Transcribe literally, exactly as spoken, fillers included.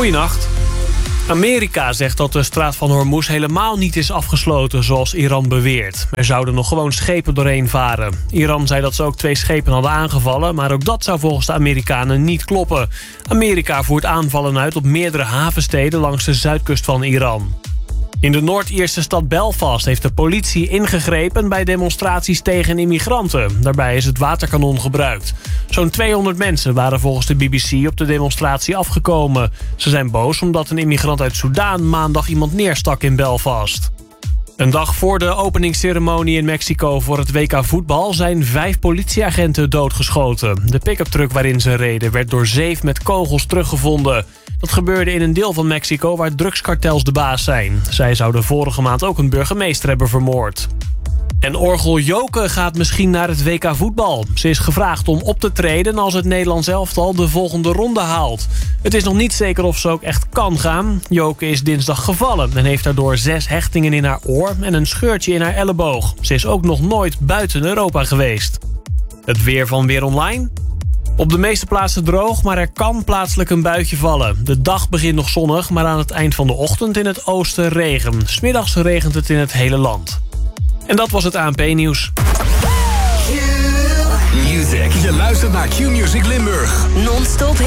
Goeienacht. Amerika zegt dat de straat van Hormuz helemaal niet is afgesloten zoals Iran beweert. Er zouden nog gewoon schepen doorheen varen. Iran zei dat ze ook twee schepen hadden aangevallen, maar ook dat zou volgens de Amerikanen niet kloppen. Amerika voert aanvallen uit op meerdere havensteden langs de zuidkust van Iran. In de Noord-Ierse stad Belfast heeft de politie ingegrepen bij demonstraties tegen immigranten. Daarbij is het waterkanon gebruikt. Zo'n tweehonderd mensen waren volgens de B B C op de demonstratie afgekomen. Ze zijn boos omdat een immigrant uit Soedan maandag iemand neerstak in Belfast. Een dag voor de openingsceremonie in Mexico voor het W K voetbal zijn vijf politieagenten doodgeschoten. De pick-up truck waarin ze reden werd door zeef met kogels teruggevonden. Dat gebeurde in een deel van Mexico waar drugskartels de baas zijn. Zij zouden vorige maand ook een burgemeester hebben vermoord. En orgel Joke gaat misschien naar het W K voetbal. Ze is gevraagd om op te treden als het Nederlands elftal de volgende ronde haalt. Het is nog niet zeker of ze ook echt kan gaan. Joke is dinsdag gevallen en heeft daardoor zes hechtingen in haar oor en een scheurtje in haar elleboog. Ze is ook nog nooit buiten Europa geweest. Het weer van Weer Online. Op de meeste plaatsen droog, maar er kan plaatselijk een buitje vallen. De dag begint nog zonnig, maar aan het eind van de ochtend in het oosten regen. 's Middags regent het in het hele land. En dat was het A N P-nieuws. Music. Je luistert naar Q-Music Limburg. Non-stop